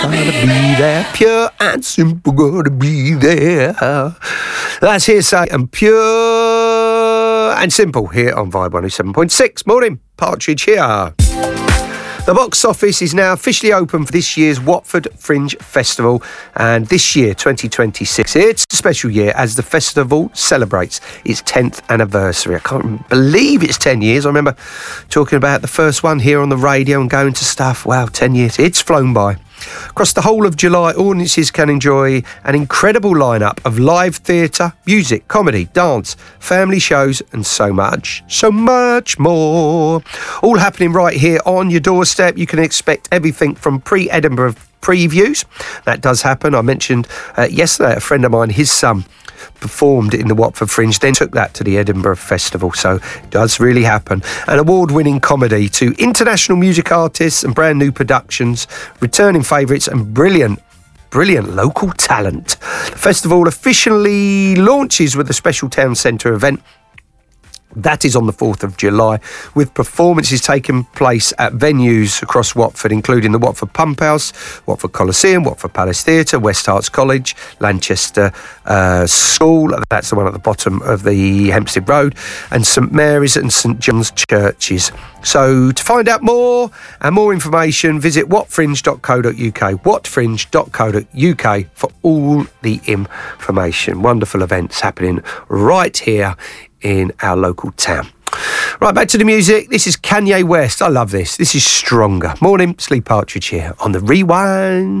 Gotta be there, pure and simple, gotta be there. That's Hearsay and Pure and Simple here on Vibe 107.6. Morning, Partridge here. The box office is now officially open for this year's Watford Fringe Festival, and this year, 2026, it's a special year as the festival celebrates its 10th anniversary. I can't believe it's 10 years. I remember talking about the first one here on the radio and going to stuff. Wow, 10 years. It's flown by. Across the whole of July, audiences can enjoy an incredible lineup of live theatre, music, comedy, dance, family shows and so much more. All happening right here on your doorstep. You can expect everything from pre-Edinburgh previews. That does happen. I mentioned yesterday a friend of mine, his son, performed in the Watford Fringe, then took that to the Edinburgh Festival, so it does really happen. An award-winning comedy to international music artists and brand new productions, returning favourites and brilliant local talent. The festival officially launches with a special town centre event. That is on the 4th of July, with performances taking place at venues across Watford, including the Watford Pump House, Watford Coliseum, Watford Palace Theatre, West Herts College, Lanchester School, that's the one at the bottom of the Hempstead Road, and St Mary's and St John's churches. So to find out more and more information, visit whatfringe.co.uk, whatfringe.co.uk for all the information. Wonderful events happening right here in our local town. Right, back to the music. This is Kanye West. I love this. This is Stronger. Morning, Sleep Partridge here on the Rewind.